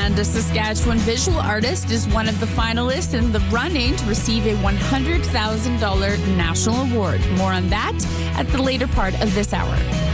And a Saskatchewan visual artist is one of the finalists in the running to receive a $100,000 national award. More on that at the later part of this hour.